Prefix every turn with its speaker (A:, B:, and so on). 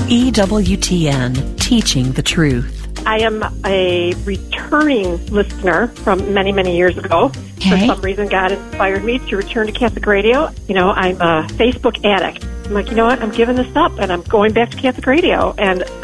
A: EWTN, teaching the truth.
B: I am a returning listener from many, many years ago.
A: Okay.
B: For some reason, God inspired me to return to Catholic Radio. You know, I'm a Facebook addict. I'm like, you know what? I'm giving this up, and I'm going back to Catholic Radio. And